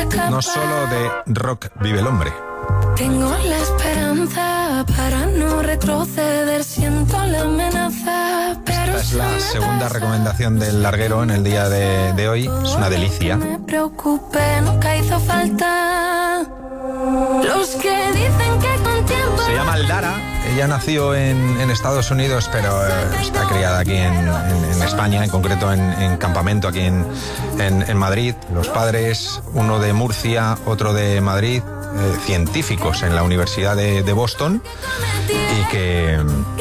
No solo de rock vive el hombre. Tengo la esperanza para no retroceder, siento la amenaza, pero esta es la segunda recomendación del larguero en el día de hoy. Es una delicia. No me preocupe, nunca hizo falta. Los que dicen que con tiempo... Se llama Aldara. Ella nació en Estados Unidos, pero está criada aquí en España, en concreto en Campamento, aquí en Madrid. Los padres, uno de Murcia, otro de Madrid, científicos en la Universidad de Boston, y que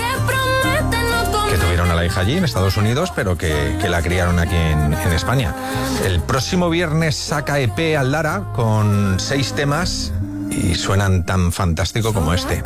tuvieron a la hija allí en Estados Unidos, pero que la criaron aquí en España. El próximo viernes saca EP Aldara con 6 temas y suenan tan fantástico como este.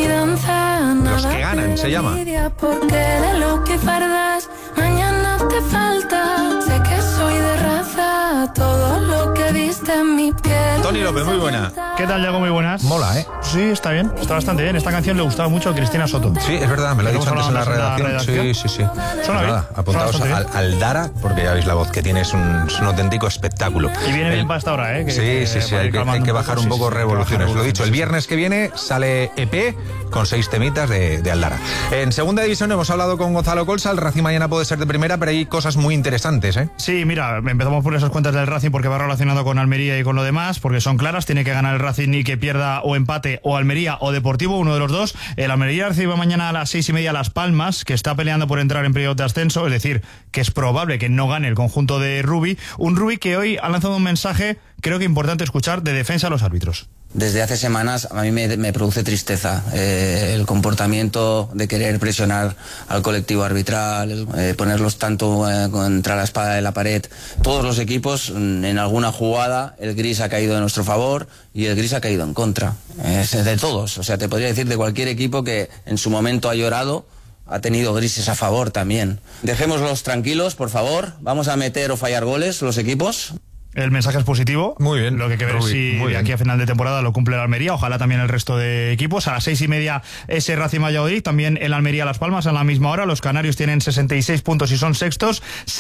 Los que ganan se llama. Porque de lo que fardas mañana te falta. Sé que soy de raza, todo lo que viste en mi piel. Tony López, muy buena. ¿Qué tal, Diego? Muy buenas. Mola, ¿eh? Sí, está bien, está bastante bien. Esta canción le gustaba mucho a Cristina Soto. Sí, es verdad, me lo ha dicho antes en la redacción. Sí. Suena bien. Apuntaos al Dara, porque ya veis la voz que tiene, es un auténtico espectáculo. Y viene bien para esta hora, ¿eh? Sí, hay que bajar un poco revoluciones. Lo dicho, el viernes que viene sale EP con 6 temitas de Aldara. En segunda división hemos hablado con Gonzalo Colsa. El Racing mañana puede ser de primera, pero hay cosas muy interesantes, ¿eh? Sí, mira, empezamos por esas cuentas del Racing porque va relacionado con Almería y con lo demás, porque son claras. Tiene que ganar el Racing y que pierda o empate o Almería o Deportivo, uno de los dos. El Almería recibe mañana a las 6:30 Las Palmas, que está peleando por entrar en periodo de ascenso, es decir, que es probable que no gane el conjunto de Rubi. Un Rubi que hoy ha lanzado un mensaje, creo que importante escuchar, de defensa a los árbitros. Desde hace semanas a mí me produce tristeza el comportamiento de querer presionar al colectivo arbitral, ponerlos tanto contra la espada de la pared. Todos los equipos, en alguna jugada, el gris ha caído de nuestro favor y el gris ha caído en contra. De todos, o sea, te podría decir de cualquier equipo que en su momento ha llorado, ha tenido grises a favor también. Dejémoslos tranquilos, por favor. Vamos a meter o fallar goles los equipos. El mensaje es positivo. Muy bien. Lo que hay que ver es si de aquí a final de temporada lo cumple el Almería. Ojalá también el resto de equipos. A las 6:30 ese Racing Valladolid. También el Almería Las Palmas a la misma hora. Los canarios tienen 66 puntos y son sextos.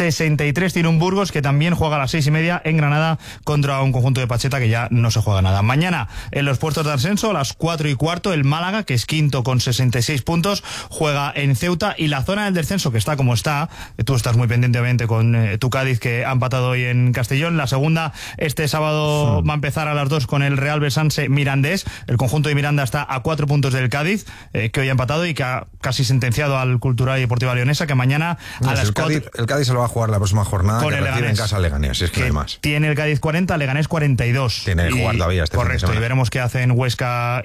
63 tiene un Burgos que también juega a las 6:30 en Granada contra un conjunto de Pacheta que ya no se juega nada. Mañana en los puestos de ascenso a las 4:15 el Málaga, que es quinto con 66 puntos, juega en Ceuta. Y la zona del descenso, que está como está, tú estás muy pendientemente con tu Cádiz, que ha empatado hoy en Castellón. La segunda este sábado va a empezar a las 2 con el Real Besançon Mirandés. El conjunto de Miranda está a 4 puntos del Cádiz, que hoy ha empatado y que ha casi sentenciado al Cultural y Deportiva Leonesa, que mañana a las 4... El Cádiz se lo va a jugar la próxima jornada, con que recibe en casa al Leganés, es que no hay más. Tiene el Cádiz 40, Leganés 42. Tiene que jugar todavía este fin de correcto, semana. Y veremos qué hacen Huesca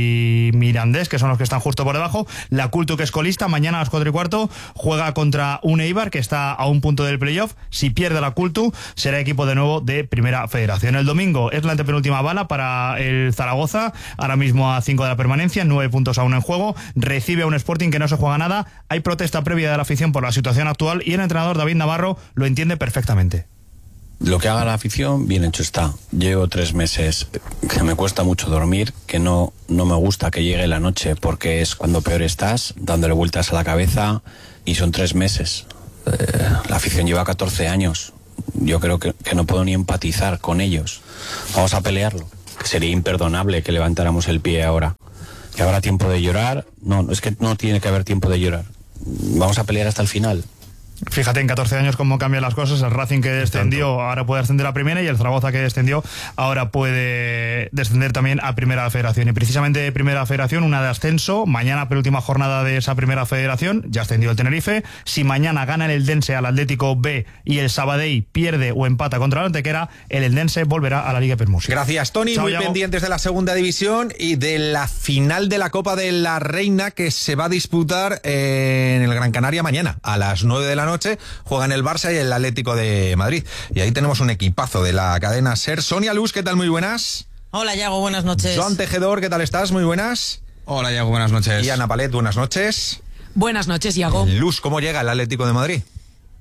y Mirandés, que son los que están justo por debajo. La Cultu, que es colista, mañana a las 4:15 juega contra un Eibar, que está a un punto del playoff. Si pierde la Cultu, será equipo de nuevo de Primera Federación. El domingo es la antepenúltima bala para el Zaragoza, ahora mismo a 5 de la permanencia, 9 puntos aún en juego. Recibe a un Sporting que no se juega nada. Hay protesta previa de la afición por la situación actual y el entrenador David Navarro lo entiende perfectamente. Lo que haga la afición, bien hecho está. Llevo 3 meses que me cuesta mucho dormir, que no me gusta que llegue la noche porque es cuando peor estás, dándole vueltas a la cabeza, y son 3 meses. La afición lleva 14 años. Yo creo que no puedo ni empatizar con ellos. Vamos a pelearlo, que sería imperdonable que levantáramos el pie ahora. ¿Que habrá tiempo de llorar? No, es que no tiene que haber tiempo de llorar. Vamos a pelear hasta el final. Fíjate en 14 años cómo cambian las cosas. El Racing, que descendió, ahora puede ascender a primera, y el Zaragoza, que descendió, ahora puede descender también a Primera Federación. Y precisamente de Primera Federación, una de ascenso. Mañana, penúltima jornada de esa Primera Federación, ya ascendió el Tenerife. Si mañana gana el Eldense al Atlético B y el Sabadell pierde o empata contra el Antequera, el Eldense volverá a la Liga Permusia. Gracias, Tony. Muy pendientes de la segunda división y de la final de la Copa de la Reina, que se va a disputar en el Gran Canaria mañana a las 9 de la noche. Juegan el Barça y el Atlético de Madrid. Y ahí tenemos un equipazo de la cadena SER. Sonia Luz, ¿qué tal? Muy buenas. Hola, Yago, buenas noches. Joan Tejedor, ¿qué tal estás? Muy buenas. Hola, Yago, buenas noches. Y Ana Palet, buenas noches. Buenas noches, Yago. Luz, ¿cómo llega el Atlético de Madrid?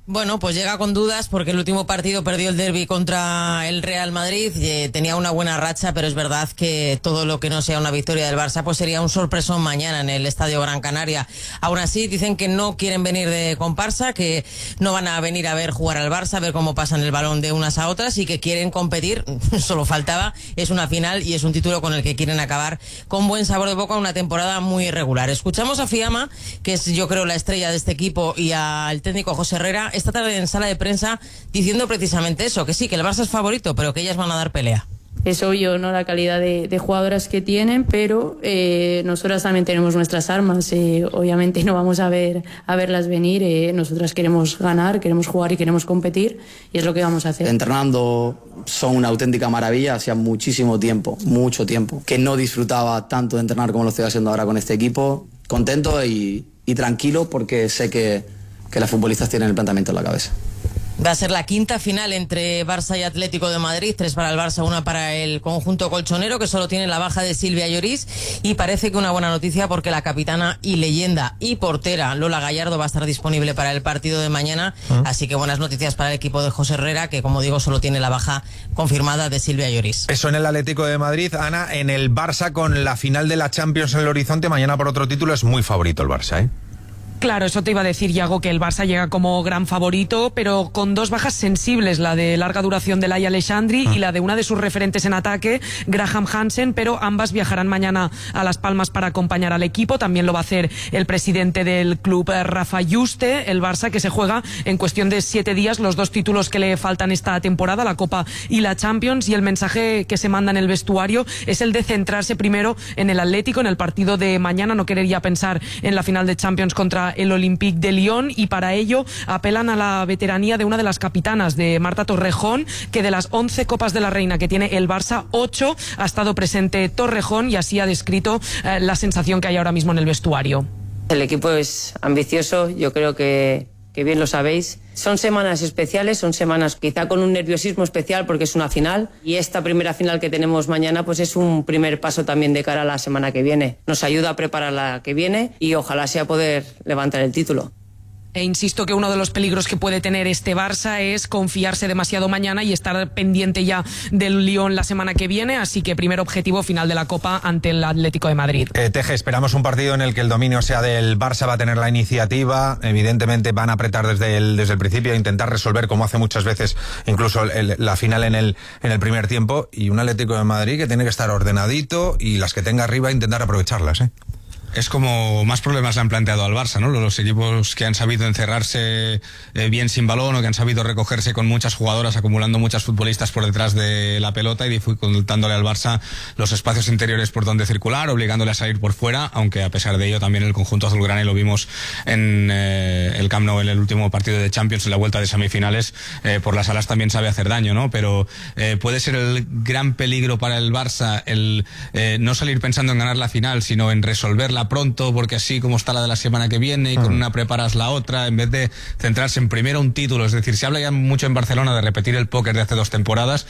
Bueno, pues llega con dudas porque el último partido perdió el derbi contra el Real Madrid, tenía una buena racha, pero es verdad que todo lo que no sea una victoria del Barça pues sería un sorpresón mañana en el Estadio Gran Canaria. Aún así dicen que no quieren venir de comparsa, que no van a venir a ver jugar al Barça, a ver cómo pasan el balón de unas a otras y que quieren competir, solo faltaba, es una final y es un título con el que quieren acabar con buen sabor de boca una temporada muy irregular. Escuchamos a Fiamma, que es yo creo la estrella de este equipo, y al técnico José Herrera esta tarde en sala de prensa diciendo precisamente eso, que sí, que el Barça es favorito, pero que ellas van a dar pelea. Es obvio, ¿no?, la calidad de jugadoras que tienen, pero nosotras también tenemos nuestras armas. Obviamente no vamos a verlas venir. Nosotras queremos ganar, queremos jugar y queremos competir, y es lo que vamos a hacer. Entrenando son una auténtica maravilla. Hacía muchísimo tiempo, mucho tiempo, que no disfrutaba tanto de entrenar como lo estoy haciendo ahora con este equipo. Contento y tranquilo porque sé que las futbolistas tienen el planteamiento en la cabeza. Va a ser la quinta final entre Barça y Atlético de Madrid, 3 para el Barça, 1 para el conjunto colchonero, que solo tiene la baja de Silvia Lloris, y parece que una buena noticia porque la capitana y leyenda y portera Lola Gallardo va a estar disponible para el partido de mañana, así que buenas noticias para el equipo de José Herrera, que como digo solo tiene la baja confirmada de Silvia Lloris. Eso en el Atlético de Madrid. Ana, en el Barça, con la final de la Champions en el horizonte, mañana por otro título, es muy favorito el Barça, ¿eh? Claro, eso te iba a decir, Yago, que el Barça llega como gran favorito, pero con 2 bajas sensibles, la de larga duración de Laia Aleixandri y la de una de sus referentes en ataque, Graham Hansen, pero ambas viajarán mañana a Las Palmas para acompañar al equipo. También lo va a hacer el presidente del club, Rafa Yuste. El Barça, que se juega en cuestión de 7 días los 2 títulos que le faltan esta temporada, la Copa y la Champions, y el mensaje que se manda en el vestuario es el de centrarse primero en el Atlético, en el partido de mañana, no querer ya pensar en la final de Champions contra el Olympique de Lyon, y para ello apelan a la veteranía de una de las capitanas, de Marta Torrejón, que de las 11 Copas de la Reina que tiene el Barça, 8 ha estado presente Torrejón, y así ha descrito la sensación que hay ahora mismo en el vestuario. El equipo es ambicioso, yo creo que bien lo sabéis. Son semanas especiales, son semanas quizá con un nerviosismo especial porque es una final, y esta primera final que tenemos mañana pues es un primer paso también de cara a la semana que viene. Nos ayuda a preparar la que viene y ojalá sea poder levantar el título. E insisto que uno de los peligros que puede tener este Barça es confiarse demasiado mañana y estar pendiente ya del Lyon la semana que viene, así que primer objetivo, final de la Copa ante el Atlético de Madrid. Teje, esperamos un partido en el que el dominio sea del Barça, va a tener la iniciativa, evidentemente van a apretar desde el principio, a intentar resolver, como hace muchas veces, incluso la final en el primer tiempo, y un Atlético de Madrid que tiene que estar ordenadito y las que tenga arriba intentar aprovecharlas, ¿eh? Es como más problemas le han planteado al Barça, ¿no? Los equipos que han sabido encerrarse bien sin balón, o que han sabido recogerse con muchas jugadoras, acumulando muchas futbolistas por detrás de la pelota y dificultándole al Barça los espacios interiores por donde circular, obligándole a salir por fuera, aunque a pesar de ello también el conjunto azulgrana, y lo vimos en el Camp Nou en el último partido de Champions, en la vuelta de semifinales, por las alas también sabe hacer daño, ¿no? Pero puede ser el gran peligro para el Barça el no salir pensando en ganar la final, sino en resolverla pronto, porque así como está la de la semana que viene y con una preparas la otra, en vez de centrarse en primero un título. Es decir, se habla ya mucho en Barcelona de repetir el póker de hace 2 temporadas.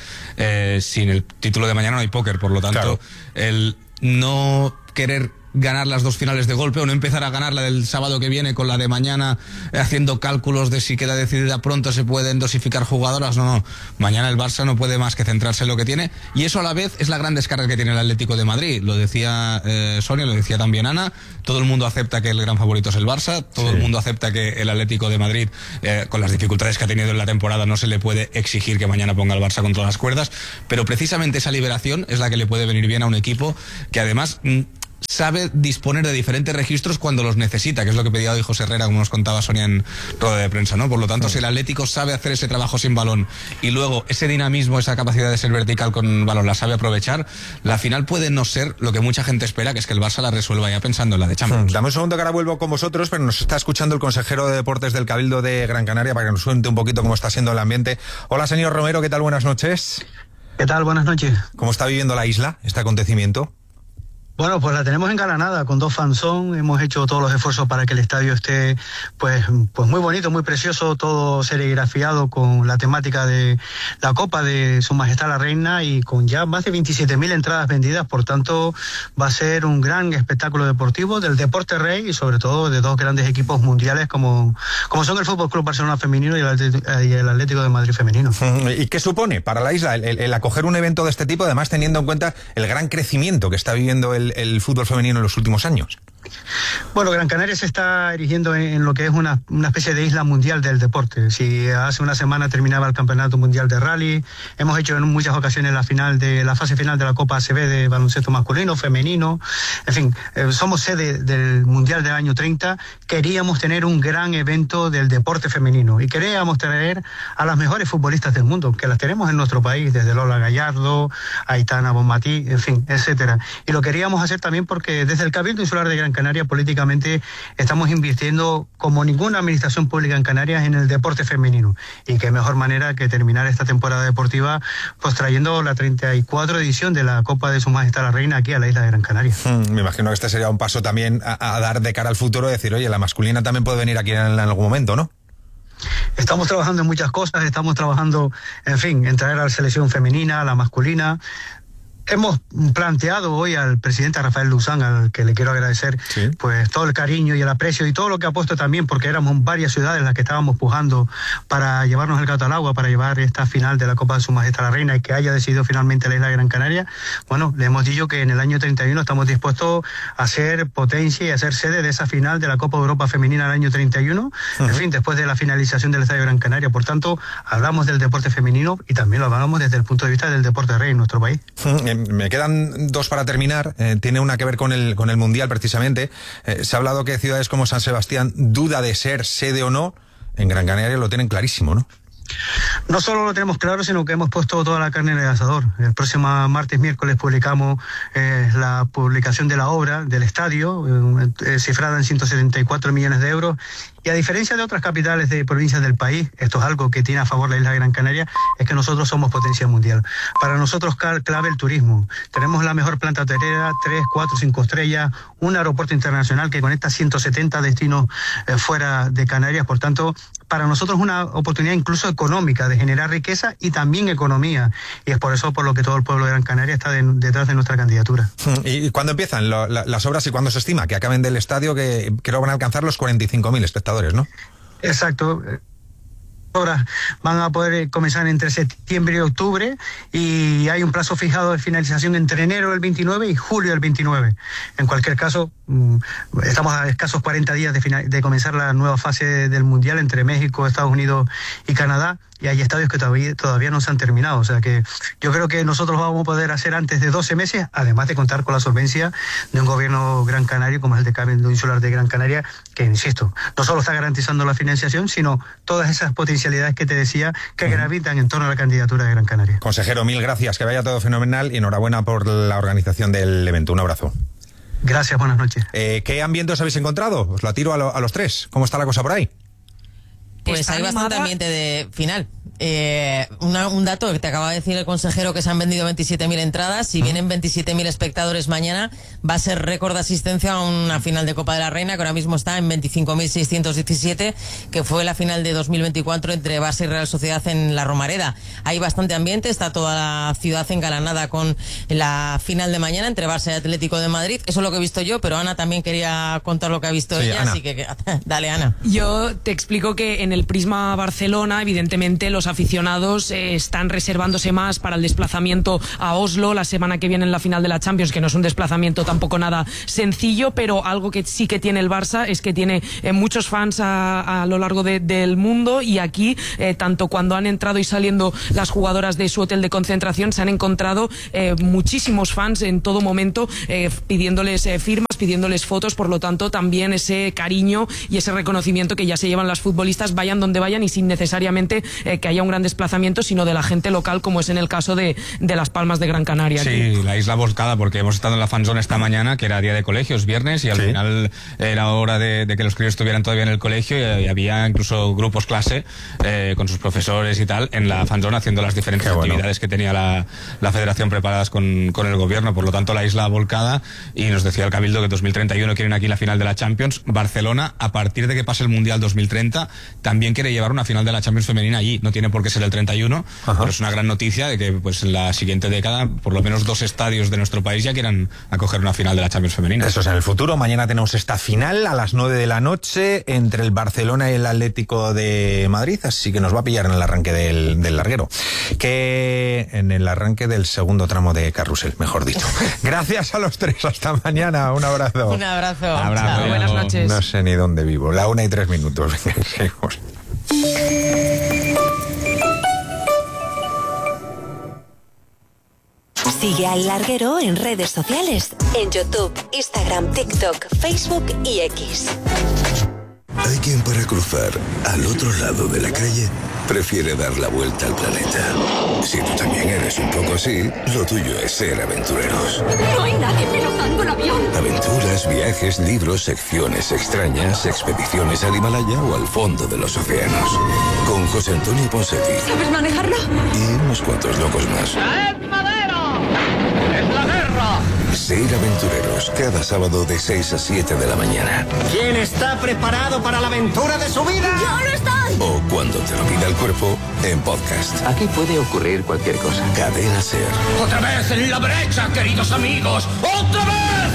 Sin el título de mañana no hay póker, por lo tanto, claro, el no querer ganar las 2 finales de golpe, o no empezar a ganar la del sábado que viene con la de mañana, haciendo cálculos de si queda decidida pronto, se pueden dosificar jugadoras. No, mañana el Barça no puede más que centrarse en lo que tiene, y eso a la vez es la gran descarga que tiene el Atlético de Madrid. Lo decía Sonia, lo decía también Ana, todo el mundo acepta que el gran favorito es el Barça, todo el mundo acepta que el Atlético de Madrid, con las dificultades que ha tenido en la temporada, no se le puede exigir que mañana ponga al Barça con todas las cuerdas, pero precisamente esa liberación es la que le puede venir bien a un equipo que además sabe disponer de diferentes registros cuando los necesita, que es lo que pedía hoy José Herrera, como nos contaba Sonia en rueda de prensa, ¿no? Por lo tanto, si el Atlético sabe hacer ese trabajo sin balón y luego ese dinamismo, esa capacidad de ser vertical con balón la sabe aprovechar, la final puede no ser lo que mucha gente espera, que es que el Barça la resuelva ya pensando en la de Champions. Dame un segundo que ahora vuelvo con vosotros, pero nos está escuchando el consejero de Deportes del Cabildo de Gran Canaria para que nos cuente un poquito cómo está siendo el ambiente. Hola, señor Romero, ¿qué tal? Buenas noches. ¿Qué tal? Buenas noches. ¿Cómo está viviendo la isla este acontecimiento? Bueno, pues la tenemos engalanada con 2 fanzón. Hemos hecho todos los esfuerzos para que el estadio esté pues muy bonito, muy precioso, todo serigrafiado con la temática de la Copa de Su Majestad la Reina y con ya más de 27.000 entradas vendidas. Por tanto, va a ser un gran espectáculo deportivo del deporte rey y sobre todo de 2 grandes equipos mundiales como son el Fútbol Club Barcelona femenino y el Atlético de Madrid femenino. ¿Y qué supone para la isla el acoger un evento de este tipo, además teniendo en cuenta el gran crecimiento que está viviendo el fútbol femenino en los últimos años? Bueno, Gran Canaria se está erigiendo en lo que es una especie de isla mundial del deporte. Si hace una semana terminaba el Campeonato Mundial de Rally, hemos hecho en muchas ocasiones la fase final de la Copa ACB de baloncesto masculino, femenino, en fin, somos sede del Mundial del año 30, queríamos tener un gran evento del deporte femenino y queríamos traer a las mejores futbolistas del mundo, que las tenemos en nuestro país, desde Lola Gallardo, Aitana Bonmatí, en fin, etcétera. Y lo queríamos hacer también porque desde el Cabildo Insular de Gran Canaria políticamente estamos invirtiendo como ninguna administración pública en Canarias en el deporte femenino y qué mejor manera que terminar esta temporada deportiva pues trayendo la 34 edición de la Copa de Su Majestad la Reina aquí a la isla de Gran Canaria. Me imagino que este sería un paso también a dar de cara al futuro, decir, oye, la masculina también puede venir aquí en algún momento, ¿no? Estamos trabajando en muchas cosas, estamos trabajando, en fin, en traer a la selección femenina, a la masculina. Hemos planteado hoy al presidente Rafael Luzán, al que le quiero agradecer pues todo el cariño y el aprecio y todo lo que ha puesto también, porque éramos varias ciudades las que estábamos pujando para llevarnos el gato al agua, para llevar esta final de la Copa de Su Majestad la Reina y que haya decidido finalmente la isla de Gran Canaria. Bueno, le hemos dicho que en el año 31 estamos dispuestos a ser potencia y a ser sede de esa final de la Copa de Europa Femenina del año 31, en fin, después de la finalización del Estadio Gran Canaria. Por tanto, hablamos del deporte femenino y también lo hablamos desde el punto de vista del deporte rey en nuestro país. Me quedan 2 para terminar. Tiene una que ver con el Mundial precisamente. Se ha hablado que ciudades como San Sebastián duda de ser sede o no. En Gran Canaria lo tienen clarísimo, ¿no? No solo lo tenemos claro, sino que hemos puesto toda la carne en el asador. El próximo martes, miércoles publicamos la publicación de la obra del estadio, cifrada en 174 millones de euros. Y a diferencia de otras capitales de provincias del país, esto es algo que tiene a favor la isla de Gran Canaria, es que nosotros somos potencia mundial. Para nosotros clave el turismo. Tenemos la mejor planta hotelera, 3, 4, 5 estrellas, un aeropuerto internacional que conecta 170 destinos fuera de Canarias. Por tanto, para nosotros es una oportunidad incluso económica de generar riqueza y también economía. Y es por eso por lo que todo el pueblo de Gran Canaria está detrás de nuestra candidatura. ¿Y cuándo empiezan las obras y cuándo se estima que acaben del estadio, que creo van a alcanzar los 45.000 espectadores, ¿no? Exacto. Obras van a poder comenzar entre septiembre y octubre y hay un plazo fijado de finalización entre enero del 29 y julio del 29. En cualquier caso, estamos a escasos 40 días de comenzar la nueva fase del Mundial entre México, Estados Unidos y Canadá, y hay estadios que todavía no se han terminado. O sea que yo creo que nosotros lo vamos a poder hacer antes de 12 meses, además de contar con la solvencia de un gobierno gran canario como es el de Cabildo Insular de Gran Canaria, que, insisto, no solo está garantizando la financiación, sino todas esas potencialidades que te decía que gravitan en torno a la candidatura de Gran Canaria. Consejero, mil gracias, que vaya todo fenomenal y enhorabuena por la organización del evento. Un abrazo. Gracias, buenas noches. ¿Qué ambiente os habéis encontrado? Os la tiro a los 3. ¿Cómo está la cosa por ahí? Pues hay bastante ambiente de final. Un dato que te acaba de decir el consejero, que se han vendido 27.000 entradas. Si vienen 27.000 espectadores mañana, va a ser récord de asistencia a una final de Copa de la Reina, que ahora mismo está en 25.617, que fue la final de 2024 entre Barça y Real Sociedad en la Romareda. Hay bastante ambiente, está toda la ciudad engalanada con la final de mañana entre Barça y Atlético de Madrid. Eso es lo que he visto yo, pero Ana también quería contar lo que ha visto ella, Ana. Así que dale, Ana. Yo te explico que en el Prisma Barcelona, evidentemente, los aficionados están reservándose más para el desplazamiento a Oslo la semana que viene en la final de la Champions, que no es un desplazamiento tampoco nada sencillo, pero algo que sí que tiene el Barça es que tiene muchos fans a lo largo del mundo, y aquí, tanto cuando han entrado y saliendo las jugadoras de su hotel de concentración, se han encontrado muchísimos fans en todo momento pidiéndoles firmas, pidiéndoles fotos, por lo tanto también ese cariño y ese reconocimiento que ya se llevan las futbolistas, vayan donde vayan y sin necesariamente que haya un gran desplazamiento, sino de la gente local, como es en el caso de Las Palmas de Gran Canaria. Sí, aquí. la isla volcada, porque hemos estado en la fanzone esta mañana, que era día de colegios, viernes, y al final era hora de que los críos estuvieran todavía en el colegio, y había incluso grupos clase con sus profesores y tal en la fanzone haciendo las diferentes actividades que tenía la federación preparadas con el gobierno. Por lo tanto, la isla volcada, y nos decía el Cabildo que 2031 quieren aquí la final de la Champions. Barcelona, a partir de que pase el Mundial 2030, también quiere llevar una final de la Champions femenina allí. No tiene por qué ser el 31, pero es una gran noticia de que pues en la siguiente década por lo menos 2 estadios de nuestro país ya quieran acoger una final de la Champions femenina. Eso es en el futuro. Mañana tenemos esta final a las 9 de la noche entre el Barcelona y el Atlético de Madrid, así que nos va a pillar en el arranque del larguero, que en el arranque del segundo tramo de carrusel, mejor dicho. Gracias a los tres, hasta mañana, un abrazo. Un abrazo. Chao, buenas noches. No sé ni dónde vivo, 1:03. Venga, seguimos. Sigue al Larguero en redes sociales, en YouTube, Instagram, TikTok, Facebook y X. Hay quien para cruzar al otro lado de la calle prefiere dar la vuelta al planeta. Si tú también eres un poco así, lo tuyo es ser aventureros. No hay nadie pilotando el avión. Aventuras, viajes, libros, secciones extrañas, expediciones al Himalaya o al fondo de los océanos. Con José Antonio Ponseti. ¿Sabes manejarlo? Y unos cuantos locos más. ¡Traed madera! ¡Es la guerra! Ser aventureros, cada sábado de 6 a 7 de la mañana. ¿Quién está preparado para la aventura de su vida? ¡Yo no estoy! O cuando te lo pida el cuerpo, en podcast. Aquí puede ocurrir cualquier cosa. Cadena Ser. ¡Otra vez en la brecha, queridos amigos! ¡Otra vez!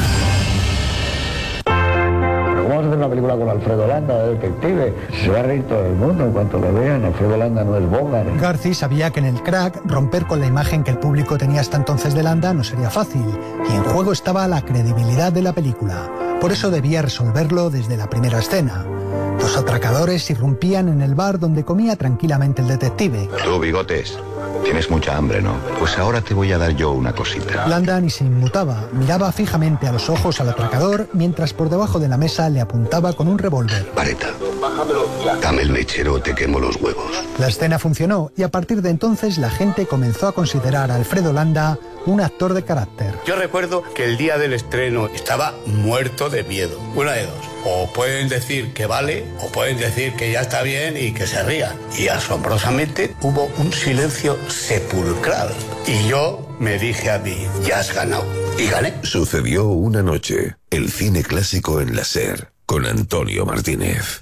Vamos a hacer una película con Alfredo Landa, de detective. Se va a reír todo el mundo en cuanto lo vean. Alfredo Landa no es Bogart. Garci sabía que en el Crack romper con la imagen que el público tenía hasta entonces de Landa no sería fácil, y en juego estaba la credibilidad de la película. Por eso debía resolverlo desde la primera escena. Los atracadores irrumpían en el bar donde comía tranquilamente el detective. Tú, Bigotes, tienes mucha hambre, ¿no? Pues ahora te voy a dar yo una cosita. Landa ni se inmutaba, miraba fijamente a los ojos al atracador, mientras por debajo de la mesa le apuntaba con un revólver. Vareta, dame el mechero o te quemo los huevos. La escena funcionó y a partir de entonces la gente comenzó a considerar a Alfredo Landa un actor de carácter. Yo recuerdo que el día del estreno estaba muerto de miedo. Una de dos. O pueden decir que vale, o pueden decir que ya está bien y que se rían. Y asombrosamente hubo un silencio sepulcral. Y yo me dije a mí, ya has ganado. Y gané. Sucedió una noche, el cine clásico en la SER, con Antonio Martínez.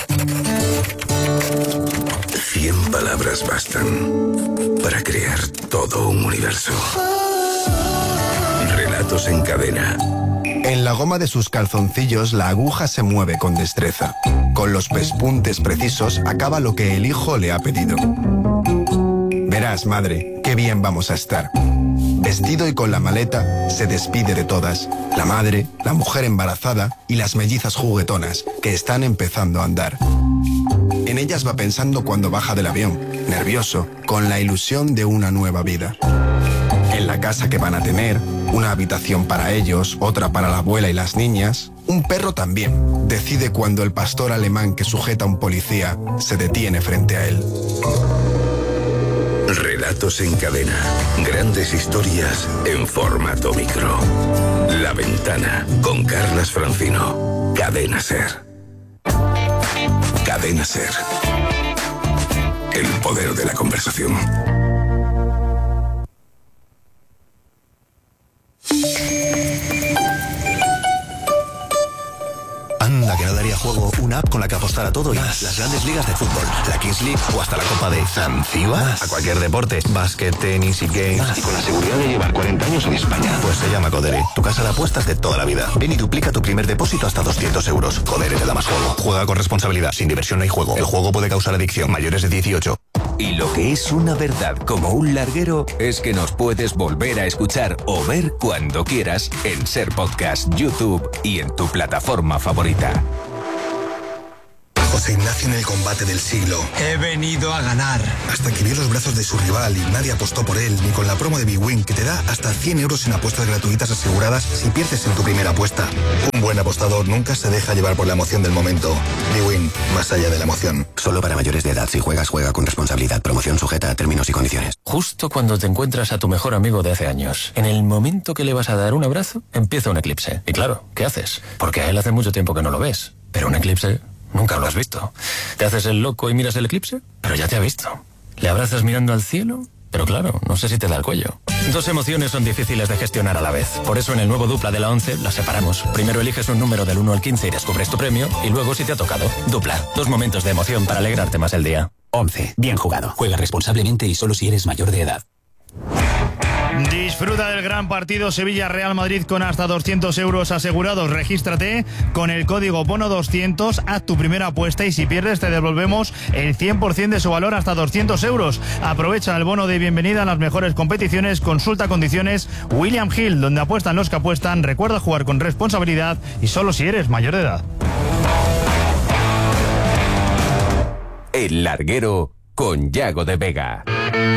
100 palabras bastan para crear todo un universo. Relatos en cadena. En la goma de sus calzoncillos la aguja se mueve con destreza. Con los pespuntes precisos acaba lo que el hijo le ha pedido. Verás, madre, qué bien vamos a estar. Vestido y con la maleta, se despide de todas. La madre, la mujer embarazada y las mellizas juguetonas, que están empezando a andar. En ellas va pensando cuando baja del avión, nervioso, con la ilusión de una nueva vida. En la casa que van a tener, una habitación para ellos, otra para la abuela y las niñas. Un perro también. Decide cuando el pastor alemán que sujeta a un policía se detiene frente a él. Relatos en cadena. Grandes historias en formato micro. La Ventana, con Carlas Francino. Cadena Ser. Cadena Ser. El poder de la conversación. Anda, que no daría juego una app con la que apostar a todo y más. Las grandes ligas de fútbol, la Kings League o hasta la Copa de Zanzíbar. A cualquier deporte, básquet, tenis y games. Y con la seguridad de llevar 40 años en España. Pues se llama Codere, tu casa de apuestas de toda la vida. Ven y duplica tu primer depósito hasta 200 euros. Codere te da más juego. Juega con responsabilidad, sin diversión no hay juego. El juego puede causar adicción, mayores de 18. Y lo que es una verdad como un larguero es que nos puedes volver a escuchar o ver cuando quieras en Ser Podcast, YouTube y en tu plataforma favorita. José Ignacio en el combate del siglo. He venido a ganar. Hasta que vio los brazos de su rival y nadie apostó por él, ni con la promo de BWin, que te da hasta 100 euros en apuestas gratuitas aseguradas si pierdes en tu primera apuesta. Un buen apostador nunca se deja llevar por la emoción del momento. BWin, más allá de la emoción. Solo para mayores de edad. Si juegas, juega con responsabilidad. Promoción sujeta a términos y condiciones. Justo cuando te encuentras a tu mejor amigo de hace años, en el momento que le vas a dar un abrazo, empieza un eclipse. Y claro, ¿qué haces? Porque a él hace mucho tiempo que no lo ves. Pero un eclipse nunca lo has visto. ¿Te haces el loco y miras el eclipse? Pero ya te ha visto. ¿Le abrazas mirando al cielo? Pero claro, no sé si te da el cuello. Dos emociones son difíciles de gestionar a la vez. Por eso en el nuevo Dupla de la 11 las separamos. Primero eliges un número del 1 al 15 y descubres tu premio. Y luego si te ha tocado. Dupla. Dos momentos de emoción para alegrarte más el día. 11. Bien jugado. Juega responsablemente y solo si eres mayor de edad. Disfruta del gran partido Sevilla-Real Madrid con hasta 200 euros asegurados. Regístrate con el código BONO200, haz tu primera apuesta y si pierdes te devolvemos el 100% de su valor hasta 200 euros. Aprovecha el bono de bienvenida en las mejores competiciones. Consulta condiciones. William Hill, donde apuestan los que apuestan. Recuerda jugar con responsabilidad y solo si eres mayor de edad. El Larguero con Yago de Vega.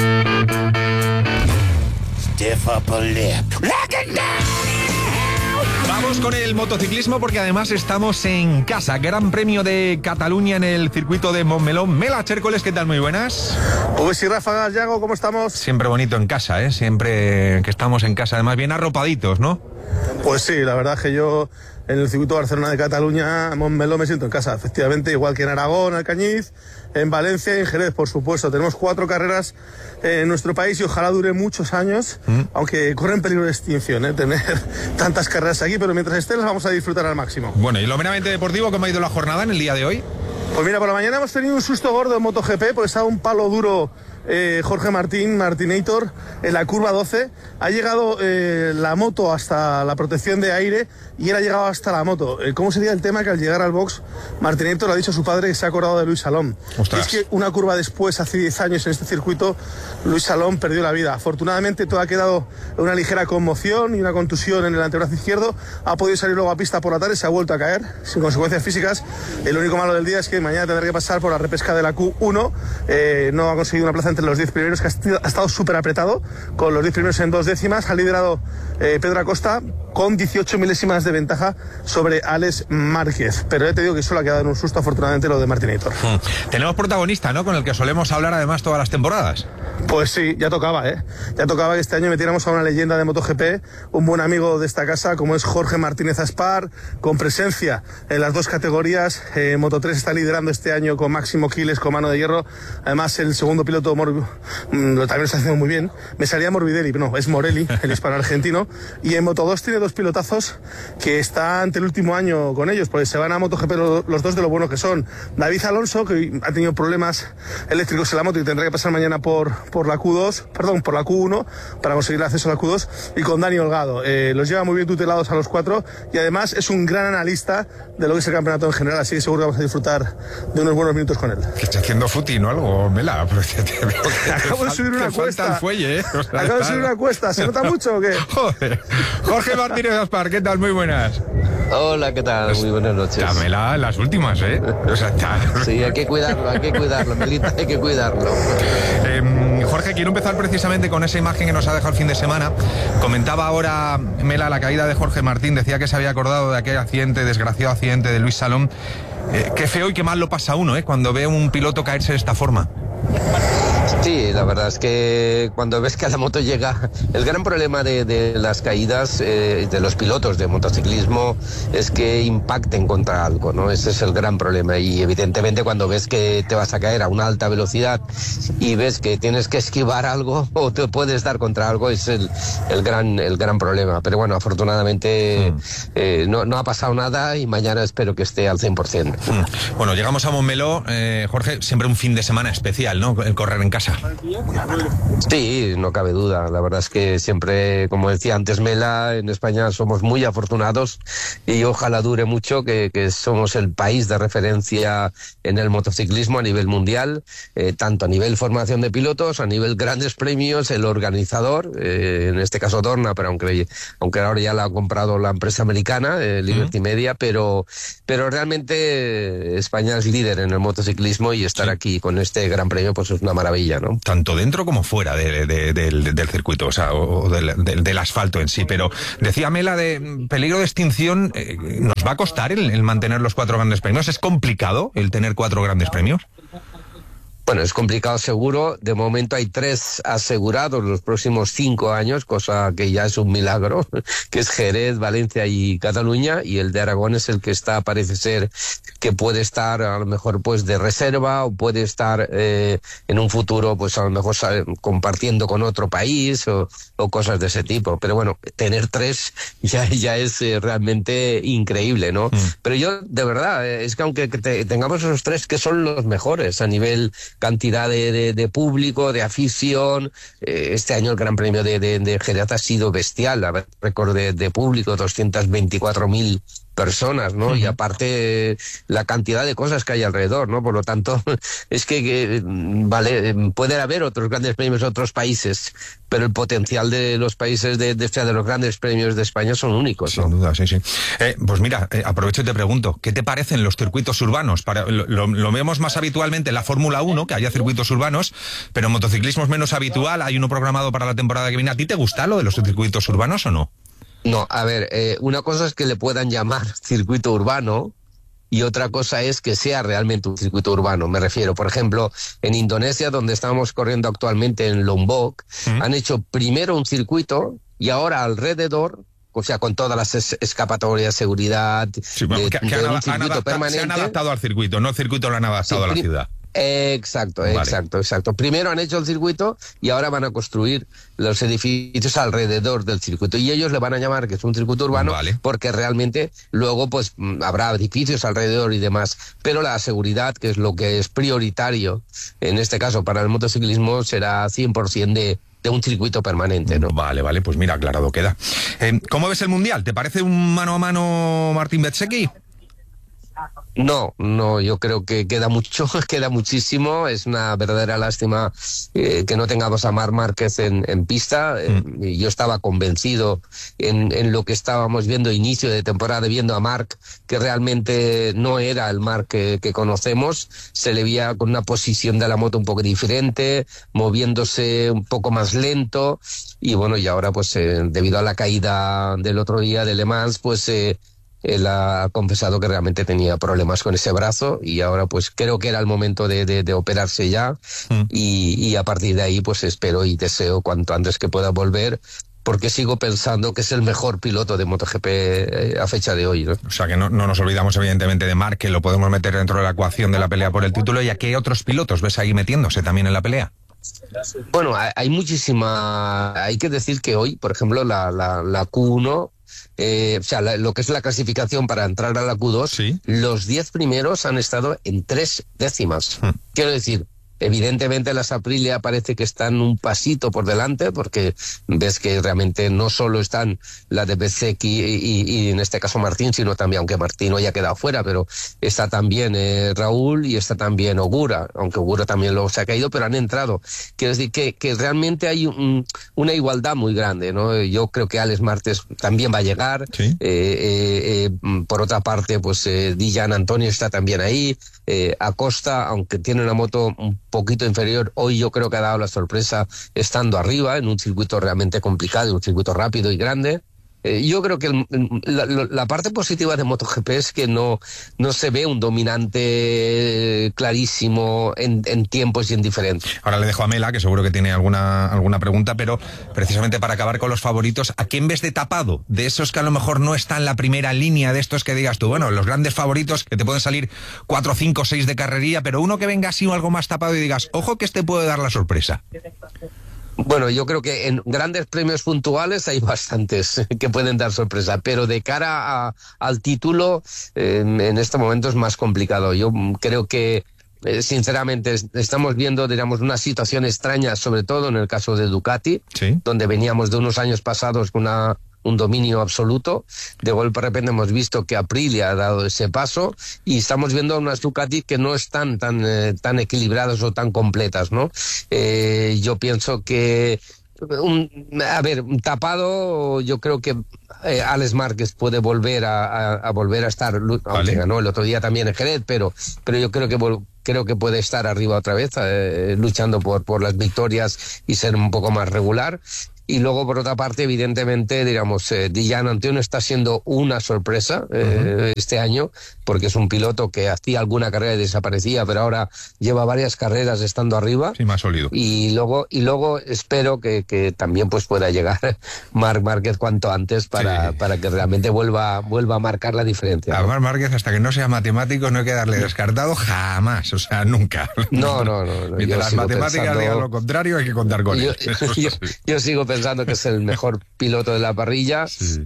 Vamos con el motociclismo porque además estamos en casa. Gran Premio de Cataluña en el circuito de Montmeló. Mela Chércoles, ¿qué tal? Muy buenas. Pues sí, Ráfagas, Yago, ¿cómo estamos? Siempre bonito en casa, ¿eh? Siempre que estamos en casa. Además bien arropaditos, ¿no? Pues sí, la verdad es que yo en el circuito Barcelona de Cataluña, Montmeló, me siento en casa. Efectivamente, igual que en Aragón, Alcañiz, en Valencia y en Jerez, por supuesto. Tenemos 4 carreras en nuestro país y ojalá dure muchos años, aunque corre en peligro de extinción, tener tantas carreras aquí, pero mientras estén las vamos a disfrutar al máximo. Bueno, y lo meramente deportivo, ¿cómo ha ido la jornada en el día de hoy? Pues mira, por la mañana hemos tenido un susto gordo en MotoGP, porque estaba un palo duro Jorge Martinator en la curva 12. Ha llegado la moto hasta la protección de aire y él ha llegado hasta la moto. ¿Cómo sería el tema? Que al llegar al box, Martinator le ha dicho a su padre que se ha acordado de Luis Salom. Y es que una curva después, hace 10 años en este circuito, Luis Salom perdió la vida. Afortunadamente todo ha quedado en una ligera conmoción y una contusión en el antebrazo izquierdo. Ha podido salir luego a pista por la tarde, se ha vuelto a caer sin consecuencias físicas. Lo único malo del día es que mañana tendrá que pasar por la repesca de la Q1. No ha conseguido una plaza entre los 10 primeros, que ha estado súper apretado, con los 10 primeros en 2 décimas. Ha liderado Pedro Acosta con 18 milésimas de ventaja sobre Alex Márquez. Pero ya te digo que solo ha quedado en un susto, afortunadamente, lo de Martinator. Tenemos protagonista, ¿no? Con el que solemos hablar además todas las temporadas. Pues sí, ya tocaba, ¿eh? Ya tocaba que este año metiéramos a una leyenda de MotoGP, un buen amigo de esta casa, como es Jorge Martínez Aspar, con presencia en las 2 categorías. Moto3 está liderando este año con Máximo Quiles, con mano de hierro. Además, el segundo piloto también lo está haciendo muy bien. Me salía Morbidelli, pero no, es Morelli, el hispano argentino. Y en Moto2 tiene 2 pilotazos que está ante el último año con ellos, porque se van a MotoGP los 2 de lo buenos que son. David Alonso, que ha tenido problemas eléctricos en la moto y tendrá que pasar mañana por la Q1 para conseguir el acceso a la Q2, y con Dani Holgado. Los lleva muy bien tutelados a los 4 y además es un gran analista de lo que es el campeonato en general, así que seguro que vamos a disfrutar de unos buenos minutos con él. Que está haciendo footing o algo, Mela. Acabo de subir una cuesta. Falta el fuelle, ¿eh? O sea, acabo de subir una cuesta. ¿Se nota mucho o qué? Joder. Jorge Martínez Aspar, ¿qué tal? Muy buenas. Hola, ¿qué tal? Muy buenas noches. Mela, las últimas, ¿eh? O sea, sí, hay que cuidarlo, Melita, hay que cuidarlo. Jorge, quiero empezar precisamente con esa imagen que nos ha dejado el fin de semana. Comentaba ahora Mela la caída de Jorge Martín, decía que se había acordado de aquel desgraciado accidente de Luis Salom. Qué feo y qué mal lo pasa uno, cuando ve a un piloto caerse de esta forma. Sí, la verdad es que cuando ves que a la moto llega, el gran problema de las caídas de los pilotos de motociclismo es que impacten contra algo, ¿no? Ese es el gran problema, y evidentemente cuando ves que te vas a caer a una alta velocidad y ves que tienes que esquivar algo o te puedes dar contra algo, es el gran problema. Pero bueno, afortunadamente no ha pasado nada y mañana espero que esté al 100%. Bueno, llegamos a Montmeló, Jorge, siempre un fin de semana especial, ¿no? El correr en casa sorpresa. Sí, no cabe duda. La verdad es que siempre, como decía antes Mela, en España somos muy afortunados y ojalá dure mucho, que somos el país de referencia en el motociclismo a nivel mundial, tanto a nivel formación de pilotos, a nivel grandes premios, el organizador, en este caso Dorna, pero aunque ahora ya la ha comprado la empresa americana, Liberty Media, pero realmente España es líder en el motociclismo y estar aquí con este gran premio pues es una maravilla, ¿no? Tanto dentro como fuera del circuito, o sea, o del asfalto en sí. Pero decía Mela de peligro de extinción, ¿nos va a costar el mantener los 4 grandes premios? ¿Es complicado el tener 4 grandes premios? Bueno, es complicado seguro. De momento hay 3 asegurados los próximos 5 años, cosa que ya es un milagro, que es Jerez, Valencia y Cataluña, y el de Aragón es el que está, parece ser que puede estar a lo mejor pues de reserva, o puede estar en un futuro pues a lo mejor compartiendo con otro país o cosas de ese tipo. Pero bueno, tener 3 ya es realmente increíble, ¿no? Pero yo, de verdad, es que aunque tengamos esos 3 que son los mejores a nivel cantidad de público, de afición, este año el Gran Premio de Jerez ha sido bestial, la récord de público, 224.000 personas, ¿no? Y aparte la cantidad de cosas que hay alrededor, ¿no? Por lo tanto, es que vale, puede haber otros grandes premios en otros países, pero el potencial de los países de los grandes premios de España son únicos, ¿no? Sin duda, sí. Pues mira, aprovecho y te pregunto, ¿qué te parecen los circuitos urbanos? Lo vemos más habitualmente en la Fórmula 1, que haya circuitos urbanos, pero en motociclismo es menos habitual, hay uno programado para la temporada que viene. ¿A ti te gusta lo de los circuitos urbanos o no? No, a ver, una cosa es que le puedan llamar circuito urbano y otra cosa es que sea realmente un circuito urbano. Me refiero, por ejemplo, en Indonesia, donde estamos corriendo actualmente en Lombok, han hecho primero un circuito y ahora alrededor, o sea, con todas las escapatorias, seguridad, sí, bueno, un circuito permanente. Se han adaptado al circuito, no el circuito lo han adaptado a la ciudad. Exacto. Primero han hecho el circuito y ahora van a construir los edificios alrededor del circuito y ellos le van a llamar que es un circuito urbano, porque realmente luego pues habrá edificios alrededor y demás, pero la seguridad, que es lo que es prioritario en este caso para el motociclismo, será 100% de un circuito permanente, ¿no? Vale, pues mira, aclarado queda. ¿Cómo ves el Mundial? ¿Te parece un mano a mano Martín Bezzecchi? No, yo creo que queda muchísimo. Es una verdadera lástima que no tengamos a Marc Márquez en pista. Yo estaba convencido en lo que estábamos viendo inicio de temporada, viendo a Marc, que realmente no era el Marc que conocemos. Se le veía con una posición de la moto un poco diferente, moviéndose un poco más lento. Y bueno, y ahora pues debido a la caída del otro día de Le Mans, pues él ha confesado que realmente tenía problemas con ese brazo y ahora pues creo que era el momento de operarse ya y a partir de ahí pues espero y deseo cuanto antes que pueda volver, porque sigo pensando que es el mejor piloto de MotoGP a fecha de hoy, ¿no? O sea que no nos olvidamos evidentemente de Marc, que lo podemos meter dentro de la ecuación de la pelea por el título. ¿Y a qué otros pilotos ves ahí metiéndose también en la pelea? Bueno, hay muchísima. Hay que decir que hoy, por ejemplo, la Q1, o sea, lo que es la clasificación para entrar a la Q2, ¿sí? Los 10 primeros han estado en 3 décimas. Quiero decir, evidentemente las Aprilia parece que están un pasito por delante, porque ves que realmente no solo están la de Bezzecchi y en este caso Martín, sino también, aunque Martín hoy ha quedado fuera, pero está también Raúl y está también Ogura, aunque Ogura también luego se ha caído, pero han entrado. Quiero decir que realmente hay una igualdad muy grande, ¿no? Yo creo que Alex Martes también va a llegar. ¿Sí? Por otra parte, pues Dijan Antonio está también ahí. Acosta, aunque tiene una moto un poquito inferior, hoy yo creo que ha dado la sorpresa estando arriba en un circuito realmente complicado, un circuito rápido y grande. Yo creo que la parte positiva de MotoGP es que no se ve un dominante clarísimo en tiempos y en diferencias. Ahora le dejo a Mela, que seguro que tiene alguna pregunta, pero precisamente para acabar con los favoritos, ¿a quién ves de tapado? De esos que a lo mejor no están en la primera línea, de estos que digas tú, bueno, los grandes favoritos que te pueden salir 4, 5, 6 de carrería, pero uno que venga así o algo más tapado y digas, ojo que este puede dar la sorpresa. Bueno, yo creo que en grandes premios puntuales hay bastantes que pueden dar sorpresa, pero de cara al título, en este momento es más complicado. Yo creo que sinceramente, estamos viendo, digamos, una situación extraña, sobre todo en el caso de Ducati, donde veníamos de unos años pasados con un dominio absoluto. De golpe, de repente, hemos visto que Aprilia ha dado ese paso y estamos viendo unas Ducati que no están tan equilibradas o tan completas, ¿no? Yo pienso que un tapado, yo creo que Alex Márquez puede volver a estar, aunque ganó el otro día también en Jerez, pero yo creo que puede estar arriba otra vez, luchando por las victorias y ser un poco más regular. Y luego, por otra parte, evidentemente, digamos, Dillan Antonio está siendo una sorpresa este año, porque es un piloto que hacía alguna carrera y desaparecía, pero ahora lleva varias carreras estando arriba. Sí, más sólido. Y luego espero que también pues pueda llegar Marc Márquez cuanto antes para que realmente vuelva a marcar la diferencia. A Marc Márquez, hasta que no sea matemático, no hay que darle descartado jamás, o sea, nunca. No. Mientras las matemáticas digan lo contrario, hay que contar con él. Yo sigo pensando que es el mejor piloto de la parrilla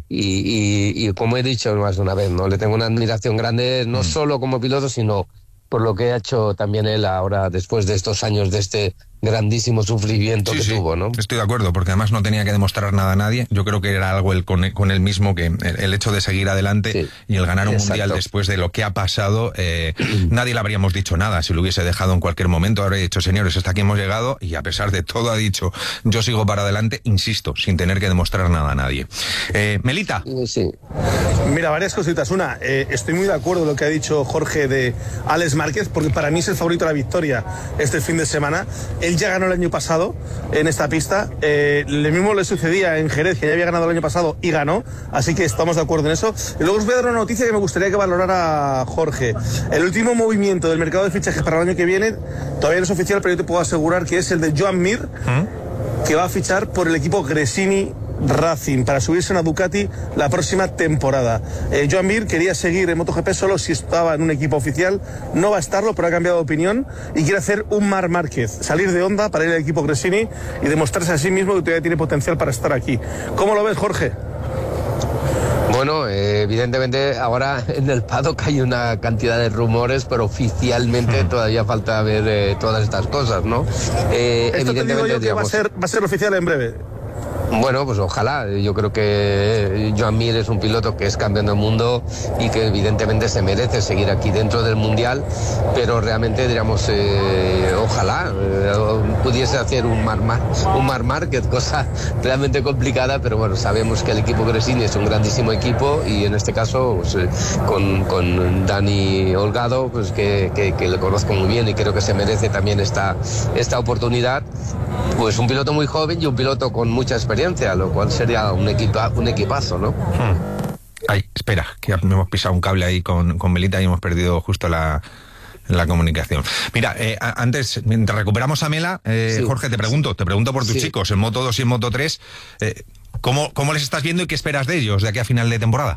y como he dicho más de una vez, no le tengo una admiración grande, no solo como piloto, sino por lo que ha hecho también él ahora, después de estos años de este grandísimo sufrimiento que tuvo, ¿no? Estoy de acuerdo, porque además no tenía que demostrar nada a nadie. Yo creo que era algo con él mismo, que el hecho de seguir adelante y el ganar un mundial después de lo que ha pasado, nadie le habríamos dicho nada si lo hubiese dejado en cualquier momento. Habría dicho, señores, hasta aquí hemos llegado, y a pesar de todo ha dicho, yo sigo para adelante, insisto, sin tener que demostrar nada a nadie. Melita. Mira, varias cositas. Una, estoy muy de acuerdo con lo que ha dicho Jorge de Alex Márquez, porque para mí es el favorito a la victoria este fin de semana. Él ya ganó el año pasado en esta pista. Lo mismo le sucedía en Jerez, que ya había ganado el año pasado y ganó. Así que estamos de acuerdo en eso. Y luego os voy a dar una noticia que me gustaría que valorara Jorge. El último movimiento del mercado de fichajes para el año que viene todavía no es oficial, pero yo te puedo asegurar que es el de Joan Mir, que va a fichar por el equipo Gresini Racing para subirse a una Ducati la próxima temporada. Joan Mir quería seguir en MotoGP solo si estaba en un equipo oficial, no va a estarlo, pero ha cambiado de opinión y quiere hacer un Marc Márquez, salir de Honda para ir al equipo Gresini y demostrarse a sí mismo que todavía tiene potencial para estar aquí. ¿Cómo lo ves, Jorge? Bueno, evidentemente ahora en el paddock hay una cantidad de rumores, pero oficialmente todavía falta ver todas estas cosas, ¿no? Esto te digo yo que va a ser oficial en breve. Bueno, pues ojalá. Yo creo que Joan Mir es un piloto que es campeón del mundo y que evidentemente se merece seguir aquí dentro del Mundial, pero realmente, digamos, ojalá pudiese hacer un Marc Márquez, cosa realmente complicada, pero bueno, sabemos que el equipo Gresini es un grandísimo equipo y en este caso pues, con Dani Holgado, pues que le conozco muy bien y creo que se merece también esta oportunidad. Pues un piloto muy joven y un piloto con mucha experiencia, lo cual sería un equipazo, ¿no? Ay, espera, que hemos pisado un cable ahí con Melita y hemos perdido justo la comunicación. Mira, antes, mientras recuperamos a Mela, Jorge, te pregunto por tus chicos en Moto 2 y en Moto 3, ¿cómo les estás viendo y qué esperas de ellos de aquí a final de temporada?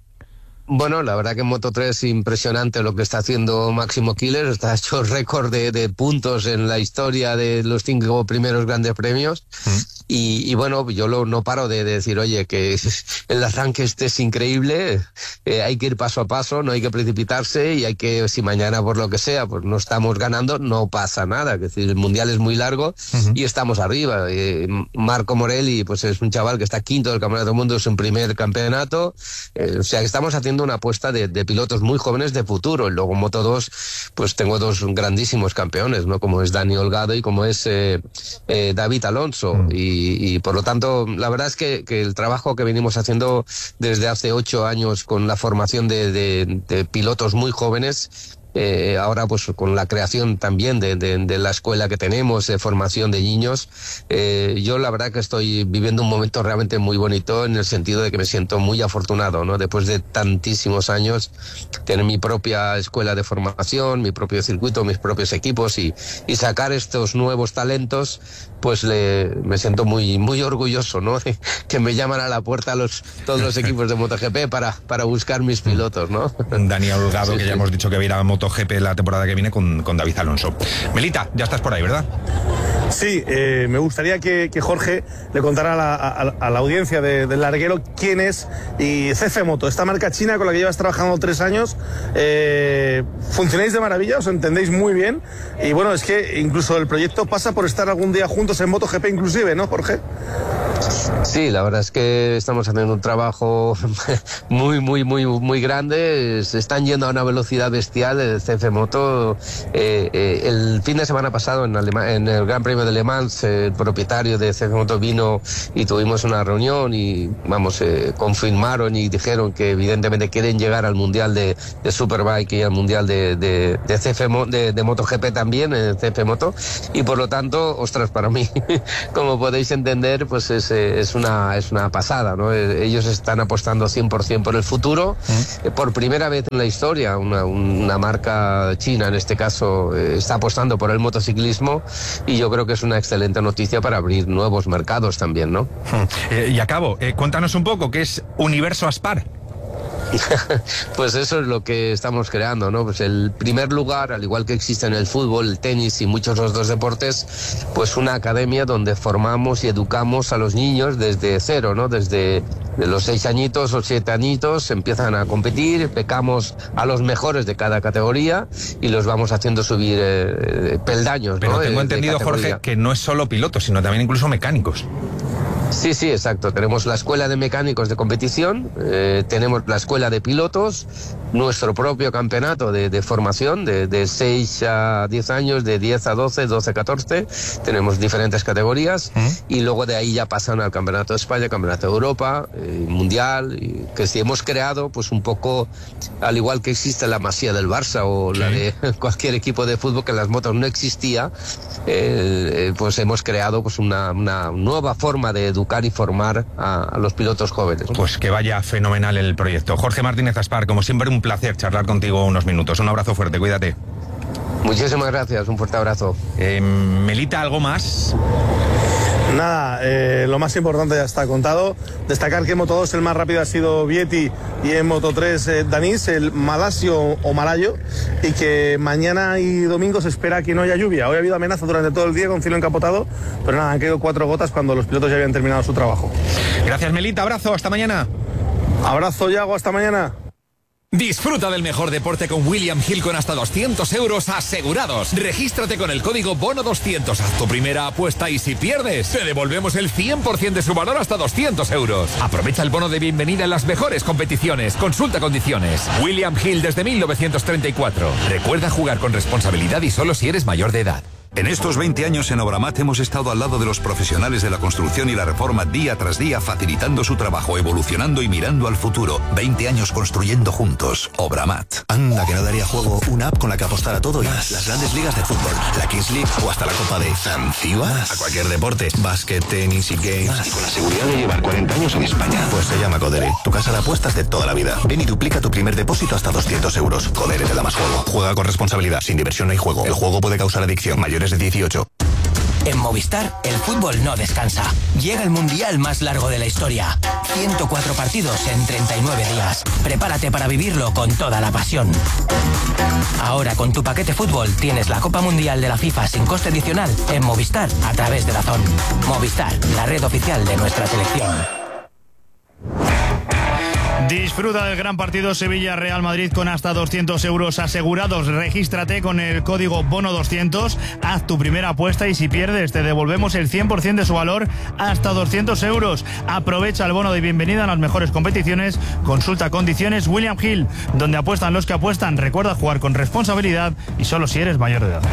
Bueno, la verdad que en Moto 3 es impresionante lo que está haciendo Máximo Killer. Está hecho récord de puntos en la historia de los 5 primeros grandes premios. Y bueno, yo no paro de decir, oye, que el arranque es increíble, hay que ir paso a paso, no hay que precipitarse y hay que, si mañana por lo que sea, pues no estamos ganando, no pasa nada. Es decir, el Mundial es muy largo y estamos arriba. Marco Morelli, pues es un chaval que está quinto del Campeonato del Mundo, es su primer campeonato. O sea, que estamos haciendo una apuesta de pilotos muy jóvenes de futuro. Y luego en Moto 2, pues tengo dos grandísimos campeones, ¿no? Como es Dani Holgado y como es David Alonso. Y por lo tanto, la verdad es que el trabajo que venimos haciendo desde hace 8 años con la formación de pilotos muy jóvenes, ahora pues con la creación también de la escuela que tenemos de formación de niños, yo la verdad que estoy viviendo un momento realmente muy bonito en el sentido de que me siento muy afortunado, ¿no? Después de tantísimos años tener mi propia escuela de formación, mi propio circuito, mis propios equipos y sacar estos nuevos talentos, pues me siento muy muy orgulloso, ¿no? Que me llaman a la puerta todos los equipos de MotoGP para buscar mis pilotos, ¿no? Daniel Holgado, que ya hemos dicho que viene a MotoGP la temporada que viene con David Alonso. Melita, ya estás por ahí, ¿verdad? Sí, me gustaría que Jorge le contara a la audiencia del larguero quién es y CF Moto, esta marca china con la que llevas trabajando 3 años. Funcionáis de maravilla, os entendéis muy bien y bueno, es que incluso el proyecto pasa por estar algún día juntos en MotoGP inclusive, ¿no, Jorge? Sí, la verdad es que estamos haciendo un trabajo muy grande. Se están yendo a una velocidad bestial. El CF Moto, el fin de semana pasado en el Gran Premio de Le Mans, el propietario de CF Moto vino y tuvimos una reunión y confirmaron y dijeron que evidentemente quieren llegar al Mundial de Superbike y al Mundial de MotoGP también, en CF Moto, y por lo tanto, ostras, para mí, como podéis entender, pues es una pasada, ¿no? Ellos están apostando 100% por el futuro. Por primera vez en la historia, una marca china, en este caso, está apostando por el motociclismo y yo creo que es una excelente noticia para abrir nuevos mercados también, ¿no? Y acabo, cuéntanos un poco, ¿qué es Universo Aspar? Pues eso es lo que estamos creando, ¿no? Pues el primer lugar, al igual que existe en el fútbol, el tenis y muchos otros deportes, pues una academia donde formamos y educamos a los niños desde cero, ¿no? Desde los 6 añitos o 7 añitos empiezan a competir, becamos a los mejores de cada categoría y los vamos haciendo subir peldaños, Pero ¿no? Tengo entendido, Jorge, que no es solo pilotos, sino también incluso mecánicos. Sí, exacto. Tenemos la escuela de mecánicos de competición, tenemos la escuela de pilotos, nuestro propio campeonato de formación de 6 a 10 años, de 10 a 12, 12 a 14, tenemos diferentes categorías y luego de ahí ya pasan al Campeonato de España, Campeonato de Europa, Mundial, y que si hemos creado pues un poco, al igual que existe la Masía del Barça o la de cualquier equipo de fútbol que en las motos no existía, pues hemos creado pues una nueva forma de educar y formar a los pilotos jóvenes. Pues que vaya fenomenal el proyecto. Jorge Martínez Aspar, como siempre un placer charlar contigo unos minutos. Un abrazo fuerte, cuídate. Muchísimas gracias, un fuerte abrazo. Melita, ¿algo más? Nada, lo más importante ya está contado. Destacar que en Moto 2 el más rápido ha sido Vietti y en Moto 3 Danís, el malasio o malayo, y que mañana y domingo se espera que no haya lluvia. Hoy ha habido amenaza durante todo el día con cielo encapotado, pero nada, han caído 4 gotas cuando los pilotos ya habían terminado su trabajo. Gracias, Melita, abrazo, hasta mañana. Abrazo, Yago, hasta mañana. Disfruta del mejor deporte con William Hill con hasta 200 euros asegurados. Regístrate con el código BONO200. Haz tu primera apuesta y si pierdes, te devolvemos el 100% de su valor hasta 200 euros. Aprovecha el bono de bienvenida en las mejores competiciones. Consulta condiciones. William Hill desde 1934. Recuerda jugar con responsabilidad y solo si eres mayor de edad. En estos 20 años en Obramat hemos estado al lado de los profesionales de la construcción y la reforma día tras día, facilitando su trabajo, evolucionando y mirando al futuro. 20 años construyendo juntos. Obramat. Anda, que no daría juego una app con la que apostar a todo y más. Las grandes ligas de fútbol, la Kings League o hasta la Copa de Zanzíbar. A cualquier deporte, básquet, tenis y games. Y con la seguridad de llevar 40 años en España. Pues se llama Codere, tu casa de apuestas de toda la vida. Ven y duplica tu primer depósito hasta 200 euros. Codere te da más juego. Juega con responsabilidad. Sin diversión no hay juego. El juego puede causar adicción. Mayores de 18. En Movistar, el fútbol no descansa. Llega el mundial más largo de la historia. 104 partidos en 39 días. Prepárate para vivirlo con toda la pasión. Ahora, con tu paquete fútbol, tienes la Copa Mundial de la FIFA sin coste adicional en Movistar a través de DAZN. Movistar, la red oficial de nuestra selección. Disfruta del gran partido Sevilla-Real Madrid con hasta 200 euros asegurados. Regístrate con el código BONO200, haz tu primera apuesta y si pierdes te devolvemos el 100% de su valor hasta 200 euros. Aprovecha el bono de bienvenida en las mejores competiciones. Consulta condiciones. William Hill, donde apuestan los que apuestan. Recuerda jugar con responsabilidad y solo si eres mayor de edad.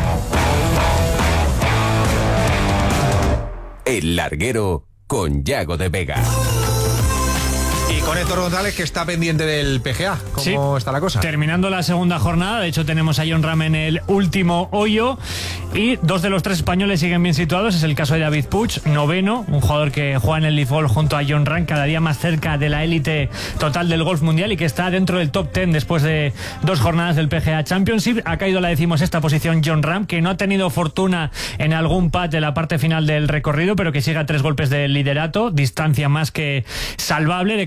El Larguero con Yago de Vega. Y con Héctor González, que está pendiente del PGA. ¿Cómo está la cosa? Terminando la segunda jornada, de hecho tenemos a Jon Rahm en el último hoyo y 2 de los 3 españoles siguen bien situados. Es el caso de David Puig, noveno, un jugador que juega en el Leaf Golf junto a Jon Rahm, cada día más cerca de la élite total del golf mundial y que está dentro del top 10 después de 2 jornadas del PGA Championship. Ha caído a la 16ª posición Jon Rahm, que no ha tenido fortuna en algún pad de la parte final del recorrido, pero que sigue a 3 golpes del liderato, distancia más que salvable de cara al fin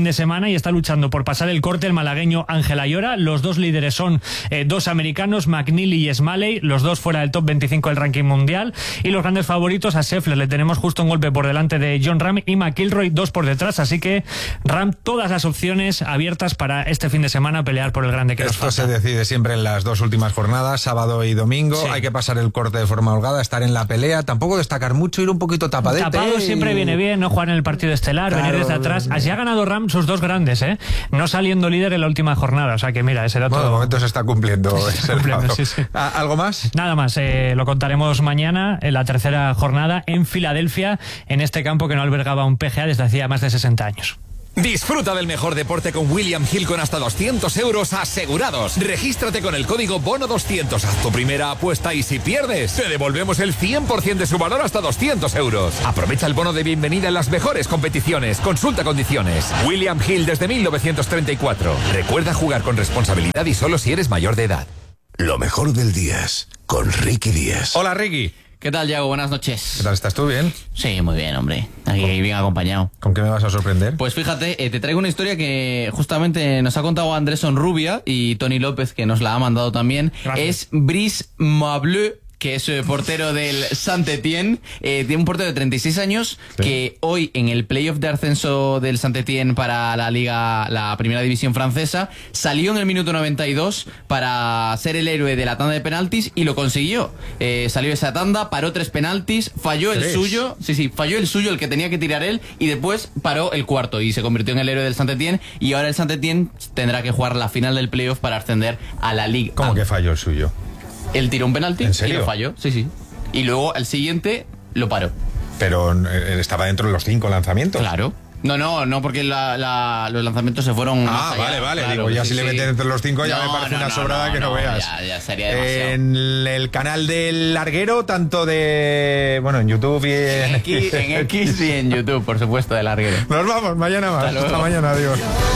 de semana y está luchando por pasar el corte el malagueño Ángel Ayora. Los dos líderes son dos americanos, McNeely y Smalley, los dos fuera del top 25 del ranking mundial. Y los grandes favoritos, a Scheffler le tenemos justo un golpe por delante de Jon Rahm y McIlroy 2 por detrás. Así que Rahm, todas las opciones abiertas para este fin de semana pelear por el grande que nos falta. Esto se decide siempre en las dos últimas jornadas, sábado y domingo. Sí. Hay que pasar el corte de forma holgada, estar en la pelea, tampoco destacar mucho, ir un poquito tapadete. Tapado siempre viene bien, no jugar en el partido estelar, claro, venir desde atrás. Así ha ganado Rahm sus dos grandes, no saliendo líder en la última jornada. O sea que mira, ese dato... Bueno, de momento se está cumpliendo. Sí. ¿Algo más? Nada más, lo contaremos mañana en la tercera jornada en Filadelfia, en este campo que no albergaba un PGA desde hacía más de 60 años. Disfruta del mejor deporte con William Hill con hasta 200 euros asegurados. Regístrate con el código BONO200. Haz tu primera apuesta y si pierdes, te devolvemos el 100% de su valor hasta 200 euros. Aprovecha el bono de bienvenida en las mejores competiciones. Consulta condiciones. William Hill desde 1934. Recuerda jugar con responsabilidad y solo si eres mayor de edad. Lo mejor del día con Ricky Díaz. Hola, Ricky. ¿Qué tal, Yago? Buenas noches. ¿Qué tal? ¿Estás tú bien? Sí, muy bien, hombre. Aquí bien acompañado. ¿Con qué me vas a sorprender? Pues fíjate, te traigo una historia que justamente nos ha contado Andrés Sonrubia y Tony López, que nos la ha mandado también. Gracias. Es Brice Mableu, que es portero del Saint-Étienne. Tiene un portero de 36 años, sí, que hoy en el playoff de ascenso del Saint-Étienne para la Liga, la primera división francesa, salió en el minuto 92 para ser el héroe de la tanda de penaltis y lo consiguió. Salió esa tanda, paró 3 penaltis, falló el suyo, falló el suyo, el que tenía que tirar él, y después paró el cuarto y se convirtió en el héroe del Saint-Étienne, y ahora el Saint-Étienne tendrá que jugar la final del playoff para ascender a la Liga. ¿Cómo que falló el suyo? Él tiró un penalti. ¿En serio? Y lo falló, sí. Y luego el siguiente lo paró. Pero estaba dentro de los 5 lanzamientos. Claro. No, porque los lanzamientos se fueron más allá. Vale. Claro, digo, ya si le meten entre los 5 ya me parece una sobrada que no veas. Ya sería demasiado. En el canal del Larguero, tanto de... Bueno, en YouTube y en X y en YouTube, por supuesto, de Larguero. Nos vamos, mañana más. Hasta mañana, adiós.